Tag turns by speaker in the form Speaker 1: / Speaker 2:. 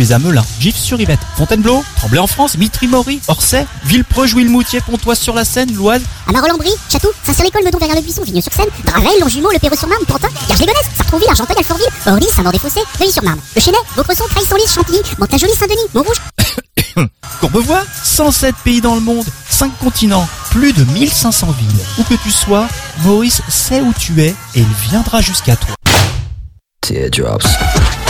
Speaker 1: tu es à Melun, Gif-sur-Yvette, Fontainebleau, Tremblay-en-France, Mitry-Mory, Orsay, Villepreux, Jouy-le-Moutier, Pontoise-sur-la-Seine, l'Oise.
Speaker 2: À Marolles-en-Brie, Château, Saint-Cyr-l'École, Meudon, Verrières-le-Buisson, Vigneux-sur-Seine, Draveil, Longjumeau, Le Perreux-sur-Marne, Pantin, Garges-les-Gonesse, Sartrouville, Argenteuil, Alfortville, Orly, Saint-Maur-des-Fossés, Neuilly-sur-Marne, Le Chesnay, Vaucresson, Creil-Senlis, Chantilly, Mantes-la-Jolie, Saint-Denis, Montrouge.
Speaker 1: Courbevoie, 107 pays dans le monde, 5 continents, plus de 1500 villes. Où que tu sois, Maurice sait où tu es et il viendra jusqu'à toi.
Speaker 3: Teardrops.